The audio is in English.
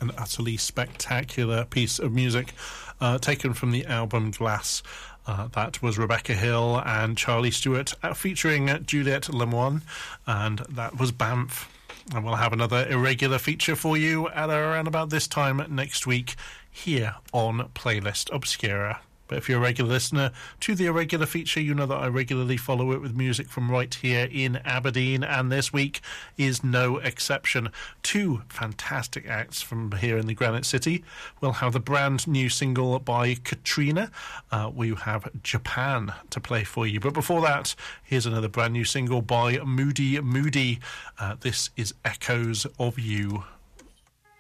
An utterly spectacular piece of music taken from the album Glass. That was Rebecca Hill and Charlie Stewart featuring Juliette Lemoine, and that was Banff. And we'll have another irregular feature for you at around about this time next week here on Playlist Obscura. But if you're a regular listener to the irregular feature, you know that I regularly follow it with music from right here in Aberdeen, and this week is no exception. Two fantastic acts from here in the Granite City. We'll have the brand new single by Katrina. We have Japan to play for you. But before that, here's another brand new single by Moody Moody. This is Echoes of You.